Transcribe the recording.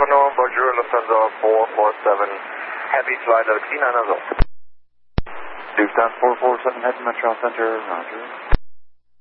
afternoon, bonjour, Lufthansa 447, heavy flight at Clean Zone. Lufthansa 447, head to Montreal Center, roger.